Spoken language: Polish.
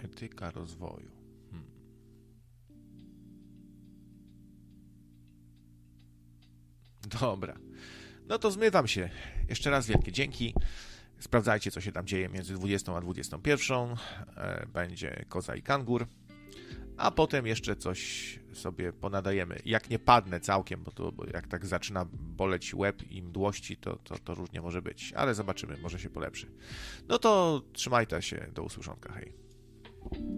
Etyka rozwoju. Dobra. No to zmywam się. Jeszcze raz wielkie dzięki. Sprawdzajcie, co się tam dzieje między 20 a 21. Będzie koza i kangur. A potem jeszcze coś sobie ponadajemy. Jak nie padnę całkiem, bo jak tak zaczyna boleć łeb i mdłości, to różnie może być. Ale zobaczymy, może się polepszy. No to trzymajcie się. Do usłyszonka. Hej.